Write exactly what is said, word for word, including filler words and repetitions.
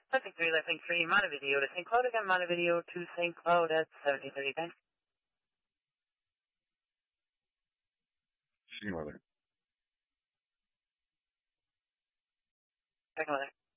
Traffic three, left three, Montevideo to Saint Cloud again, Montevideo to Saint Cloud at seventeen thirty, thanks. See you later. Second weather.